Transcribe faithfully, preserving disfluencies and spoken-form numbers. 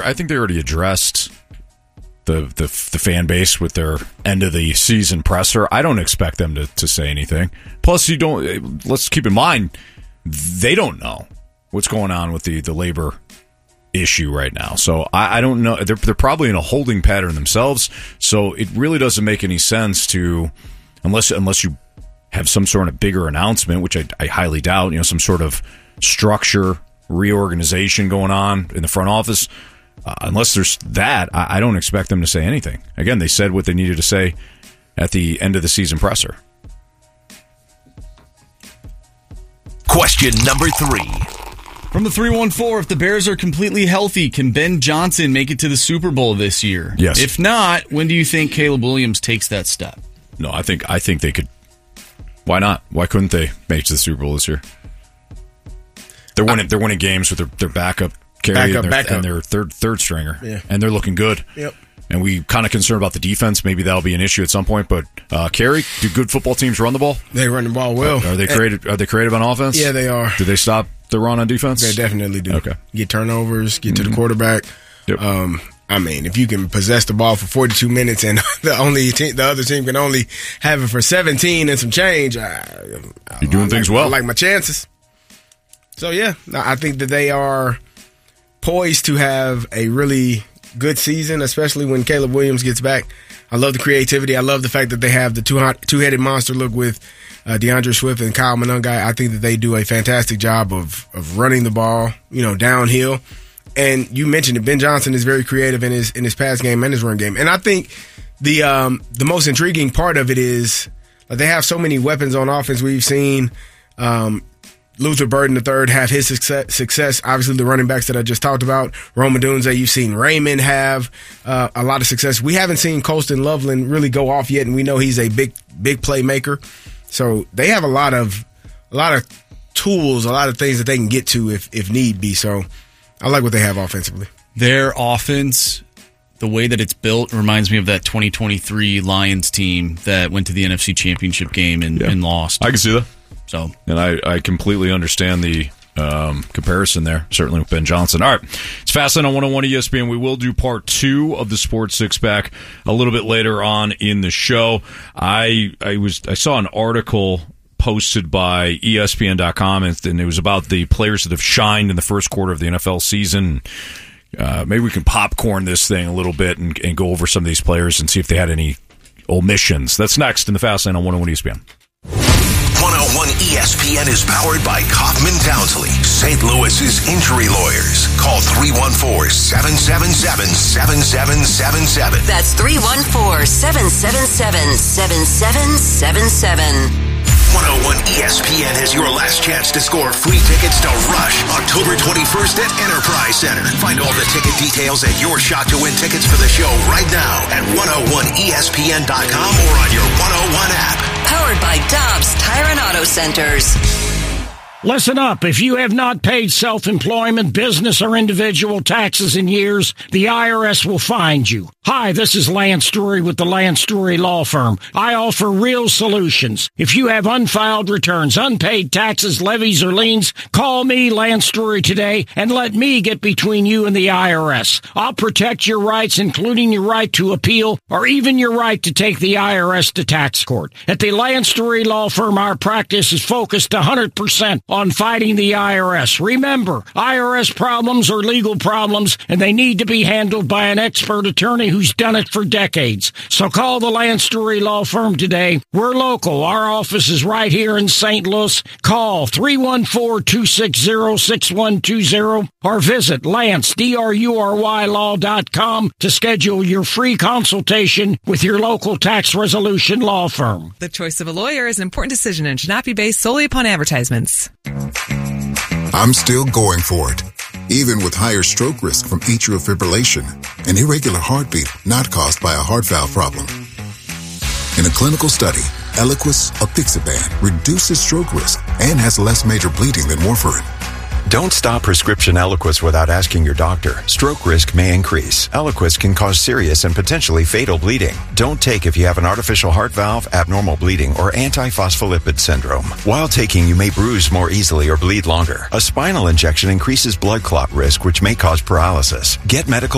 I think they already addressed the, the the fan base with their end of the season presser. I don't expect them to, to say anything. Plus, you don't. Let's keep in mind they don't know what's going on with the, the labor issue right now. So I, I don't know. They're they're probably in a holding pattern themselves. So it really doesn't make any sense to unless unless you have some sort of bigger announcement, which I, I highly doubt. You know, some sort of structure reorganization going on in the front office. Uh, unless there's that, I, I don't expect them to say anything. Again, they said what they needed to say at the end of the season presser. Question number three. From the three one four, if the Bears are completely healthy, can Ben Johnson make it to the Super Bowl this year? Yes. If not, when do you think Caleb Williams takes that step? No, I think I think they could. Why not? Why couldn't they make it to the Super Bowl this year? They're winning. They're winning games with their, their backup carry backup, and, their, backup. and their third third stringer, yeah. and they're looking good. Yep. And we kind of concerned about the defense. Maybe that'll be an issue at some point. But uh, carry, do good football teams run the ball? They run the ball well. Are, are they creative? Are they creative on offense? Yeah, they are. Do they stop the run on defense? They definitely do. Okay. Get turnovers, get Mm-hmm. to the quarterback. Yep. Um, I mean, if you can possess the ball for forty-two minutes and the only te- the other team can only have it for seventeen and some change, I, I, You're doing I things like, well. I like my chances. So, yeah, I think that they are poised to have a really good season, especially when Caleb Williams gets back. I love the creativity. I love the fact that they have the two, two-headed monster look with uh, DeAndre Swift and Kyle Monangai. I think that they do a fantastic job of of running the ball, you know, downhill. And you mentioned it, Ben Johnson is very creative in his in his pass game and his run game. And I think the um, the most intriguing part of it is like, they have so many weapons on offense. We've seen um, Luther Burden the third have his success, success. Obviously, the running backs that I just talked about, Rome Odunze, you've seen Raymond have uh, a lot of success. We haven't seen Colston Loveland really go off yet, and we know he's a big, big playmaker. So they have a lot of, a lot of tools, a lot of things that they can get to if if need be. So I like what they have offensively. Their offense, the way that it's built, reminds me of that twenty twenty-three Lions team that went to the N F C Championship game and, Yeah. and lost. I can see that. So, And I, I completely understand the um, comparison there, certainly with Ben Johnson. All right, it's Fastlane on one oh one E S P N. We will do part two of the Sports Six Pack a little bit later on in the show. I I was I saw an article posted by E S P N dot com, and it was about the players that have shined in the first quarter of the N F L season. Uh, maybe we can popcorn this thing a little bit and, and go over some of these players and see if they had any omissions. That's next in the Fastlane on one oh one E S P N. one oh one E S P N is powered by Kaufman Townsley, Saint Louis's injury lawyers. Call three one four, seven seven seven, seven seven seven seven. That's three one four, seven seven seven, seven seven seven seven. one oh one E S P N has your last chance to score free tickets to Rush October twenty-first at Enterprise Center. Find all the ticket details and your shot to win tickets for the show right now at one oh one E S P N dot com or on your one oh one app. Powered by Dobbs Tire and Auto Centers. Listen up. If you have not paid self-employment, business, or individual taxes in years, the I R S will find you. Hi, this is Lance Story with the Lance Story Law Firm. I offer real solutions. If you have unfiled returns, unpaid taxes, levies, or liens, call me, Lance Story, today and let me get between you and the I R S. I'll protect your rights, including your right to appeal or even your right to take the I R S to tax court. At the Lance Story Law Firm, our practice is focused one hundred percent on fighting the I R S. Remember, I R S problems are legal problems, and they need to be handled by an expert attorney who's done it for decades. So call the Lance Story Law Firm today. We're local. Our office is right here in Saint Louis. Call three one four, two six zero, six one two zero or visit Lance, D R U R Y law dot com to schedule your free consultation with your local tax resolution law firm. The choice of a lawyer is an important decision and should not be based solely upon advertisements. I'm still going for it, even with higher stroke risk from atrial fibrillation, an irregular heartbeat not caused by a heart valve problem. In a clinical study, Eliquis apixaban reduces stroke risk and has less major bleeding than warfarin. Don't stop prescription Eliquis without asking your doctor. Stroke risk may increase. Eliquis can cause serious and potentially fatal bleeding. Don't take if you have an artificial heart valve, abnormal bleeding, or antiphospholipid syndrome. While taking, you may bruise more easily or bleed longer. A spinal injection increases blood clot risk, which may cause paralysis. Get medical